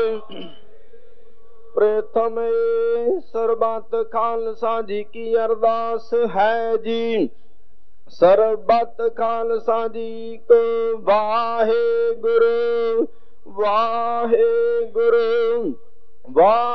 प्रथम सरबत खालसा जी की अरदास है जी। सरबत खालसा जी को वाहे गुरु वाहे गुरु वाहे